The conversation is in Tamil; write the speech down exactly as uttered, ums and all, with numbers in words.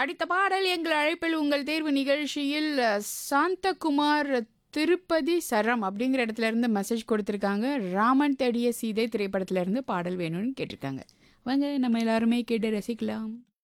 அடுத்த பாடல் எங்கள் அழைப்பில் உங்கள் தேர்வு நிகழ்ச்சியில் அஹ், சாந்தகுமார் திருப்பதி சரம் அப்படிங்கிற இடத்துல இருந்து மெசேஜ் கொடுத்துருக்காங்க. ராமன் தேடிய சீதை திரைப்படத்துல இருந்து பாடல் வேணும்னு கேட்டிருக்காங்க. வாங்க நம்ம எல்லாருமே கேட்டு ரசிக்கலாம்.